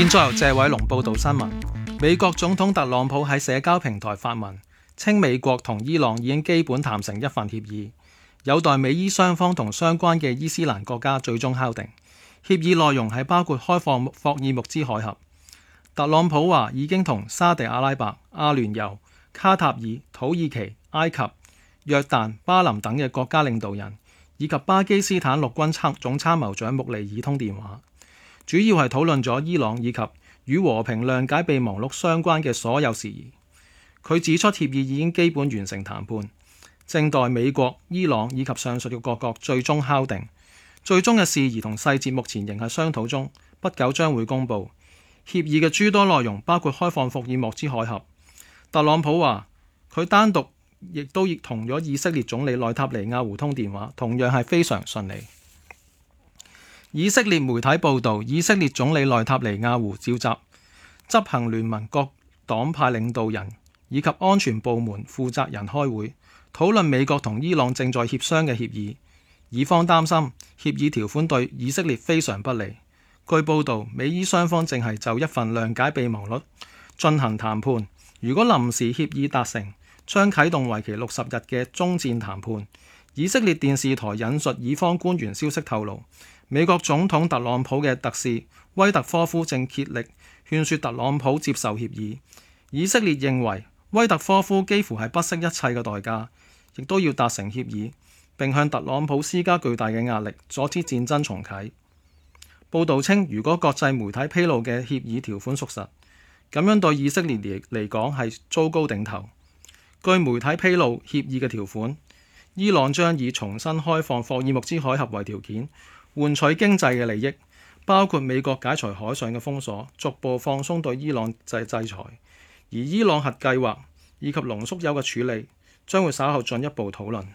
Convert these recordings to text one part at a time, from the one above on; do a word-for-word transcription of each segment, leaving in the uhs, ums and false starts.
現在由謝偉龍報道新聞。美國總統特朗普喺社交平台發文，稱美國同伊朗已經基本談成一份協議，有待美伊雙方同相關嘅伊斯蘭國家最終敲定。協議內容係包括開放霍爾木茲海峽。特朗普話已經同沙地阿拉伯、阿聯酋、卡塔爾、土耳其、埃及、約旦、巴林等嘅國家領導人，以及巴基斯坦陸軍參總參謀長穆尼爾通電話，主要係討論咗伊朗以及與和平諒解備忘錄相關嘅所有事宜。佢指出協議已經基本完成談判，正待美國、伊朗以及上述嘅各國最終敲定。最終嘅事宜同細節目前仍係商討中，不久將會公佈。協議嘅諸多內容包括開放霍爾木茲海峽。特朗普話佢單獨亦都亦同咗以色列總理內塔尼亞胡通電話，同樣係非常順利。以色列媒體報導，以色列總理內塔尼亞胡召集執行聯盟各黨派領導人以及安全部門負責人開會，討論美國同伊朗正在協商嘅協議。以方擔心協議條款對以色列非常不利。據報導，美伊雙方正係就一份諒解備忘錄進行談判。如果臨時協議達成，將啟動為期六十日嘅終戰談判。以色列電視台引述以方官員消息透露，美國總統特朗普嘅特使威特科夫正竭力勸說特朗普接受協議。以色列認為威特科夫幾乎係不惜一切嘅代價，亦都要達成協議，並向特朗普施加巨大嘅壓力，阻止戰爭重啟。報導稱，如果國際媒體披露嘅協議條款屬實，咁樣對以色列嚟講係糟糕頂頭。據媒體披露協議嘅條款，伊朗將以重新開放霍爾木茲海峽為條件，換取經濟嘅利益，包括美國解除海上嘅封鎖，逐步放鬆對伊朗制制裁。而伊朗核計劃以及濃縮鈾嘅處理將會稍後進一步討論。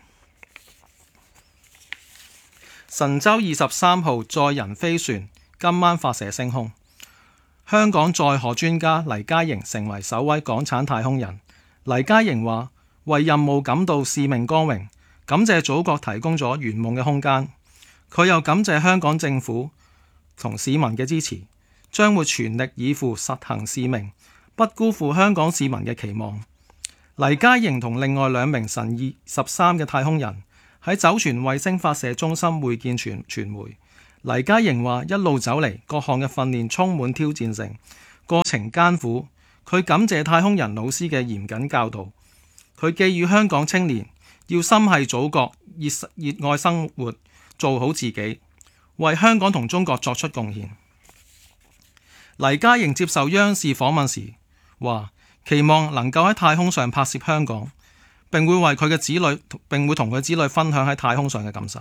神舟二十三號載人飛船今晚發射升空，香港載荷專家黎嘉瑩成為首位港產太空人。黎嘉瑩話：為任務感到使命光榮，感謝祖國提供咗圓夢嘅空間。佢又感謝香港政府同市民嘅支持，將會全力以赴實行使命，不辜負香港市民嘅期望。黎嘉瑩同另外兩名神二十三嘅太空人喺酒泉衛星發射中心會見傳傳媒。黎嘉瑩話：一路走嚟，各項嘅訓練充滿挑戰性，過程艱苦。佢感謝太空人老師嘅嚴謹教導。佢寄語香港青年要心繫祖國，熱熱愛生活，做好自己，為香港同中國作出貢獻。黎嘉瑩接受央視訪問時話：期望能夠喺太空上拍攝香港，並會為佢嘅子女，並會同佢子女分享喺太空上嘅感受。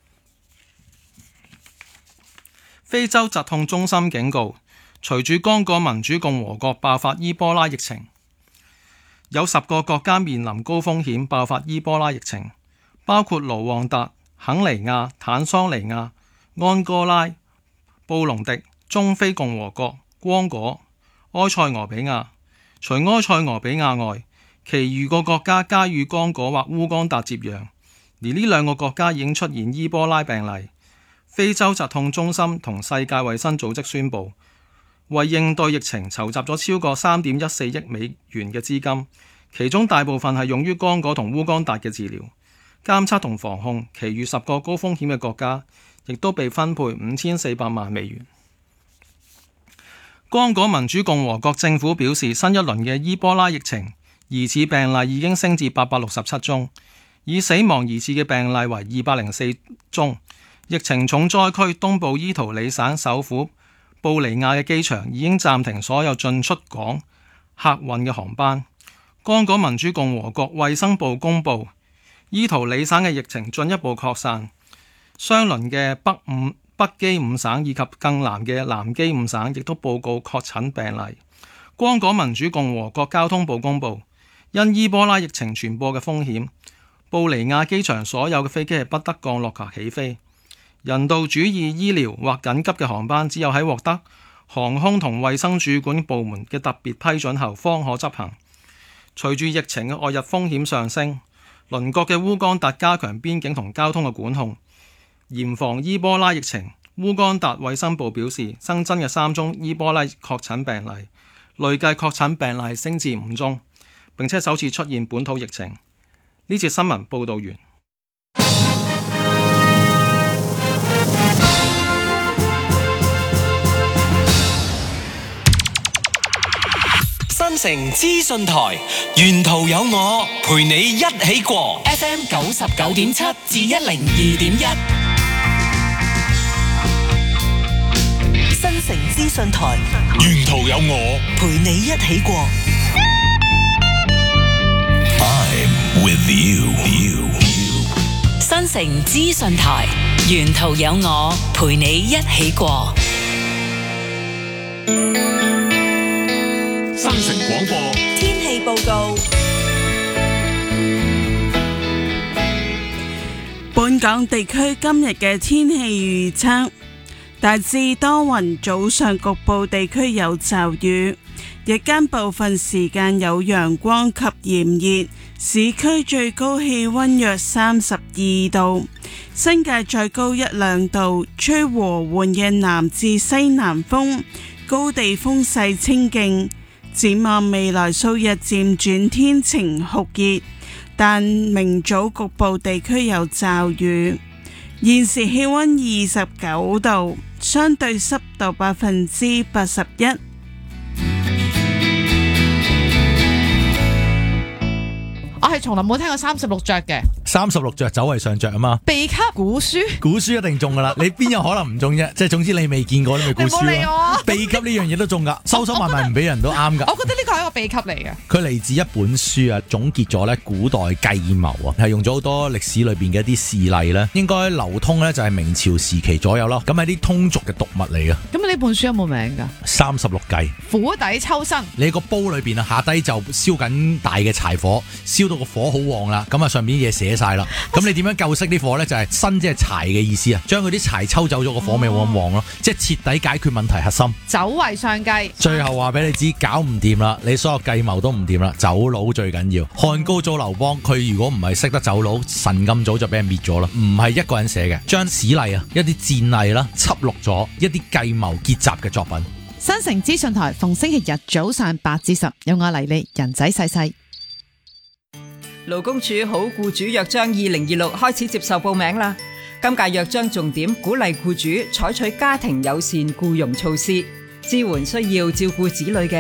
非洲疾控中心警告，隨住剛果民主共和國爆發伊波拉疫情，有十個國家面臨高風險爆發伊波拉疫情，包括盧旺達、肯尼亞、坦桑尼亞、安哥拉、布隆迪、中非共和國、剛果、埃塞俄比亞。除埃塞俄比亞外，其餘個國家皆與剛果或烏干達接壤，而呢兩個國家已經出現伊波拉病例。非洲疾控中心同世界衛生組織宣布，為應對疫情籌集咗超過三點一四億美元嘅資金，其中大部分係用於剛果同烏干達嘅治療、監測同防控。其餘十個高風險嘅國家亦都被分配五千四百萬美元。剛果民主共和國政府表示，新一輪嘅伊波拉疫情疑似病例已經升至八百六十七宗，以死亡疑似嘅病例為二百零四宗。疫情重災區東部伊圖里省首府布尼亞嘅機場已經暫停所有進出港客運嘅航班。剛果民主共和國衛生部公布，伊圖里省嘅疫情進一步擴散，相鄰嘅北五北基五省以及更南嘅南基五省亦都報告確診病例。剛果民主共和國交通部公布，因伊波拉疫情傳播嘅風險，布尼亞機場所有嘅飛機係不得降落及起飛。人道主義、醫療或緊急嘅航班只有喺獲得航空同衛生主管部門嘅特別批准後方可執行。隨住疫情嘅外溢風險上升，鄰國嘅烏干達加強邊境同交通嘅管控，嚴防伊波拉疫情烏干達衛生部表示，新增嘅三宗伊波拉確診病例，累計確診病例升至五宗，並且首次出現本土疫情。呢節新聞報道完。 新城資訊台，沿途有我陪你一起過 F M 九十九點七至一零二點一。 新城資訊台， 沿途有我陪你一起過。 I'm with you. you. 新城資訊台，沿途有我陪你一起過。 新城廣播天氣報告。本港地區今日嘅天氣預測，大致多雲，早上局部地區有驟雨，日間部分時間有陽光及炎熱，市區最高氣溫約三十二度，新界再高一兩度，吹和緩嘅南至西南風，高地風勢清勁。展望未來數日漸轉天晴酷熱，但明早局部地區有驟雨。現時氣溫二十九度，相對濕度百分之八十一。 我係從來冇聽過三十六着嘅， 三十六着走為上着啊嘛， 秘笈古書， 古書一定中噶啦，你邊有可能唔中啫？即係總之你未見過都未古書咯。秘笈呢樣嘢都中噶，收收埋埋唔俾人都啱噶。 我覺得呢個係一個秘笈嚟嘅。 佢嚟自一本書啊，總結咗咧古代計謀啊，係用咗好多歷史裏邊嘅一啲事例咧，應該流通咧就係明朝時期左右咯。咁係啲通俗嘅讀物嚟嘅。 咁呢本書有冇名噶？ 三十六計， 釜底抽薪。你個煲裏邊啊，下低就燒緊大嘅柴火，燒到個火好旺啦，咁啊上面啲嘢寫晒啦。咁你點樣救熄啲火呢？就係薪即係柴嘅意思啊，將佢啲柴抽走咗，個火味冇咁旺咯，即係徹底解決問題核心。 走為上計。 最後話俾你知，搞唔掂啦，你所有計謀都唔掂啦，走佬最緊要。漢高祖劉邦，佢如果唔係識得走佬，神咁早就俾人滅咗啦。唔係一個人寫嘅，將史例啊，一啲戰例啦，輯錄咗一啲計謀結集嘅作品。 新城資訊台逢星期日早上八至十，有我黎莉人仔細細。 勞工處好僱主約章二零二六開始接受報名啦。今屆約章重點鼓勵僱主採取家庭友善僱傭措施，支援需要照顧子女嘅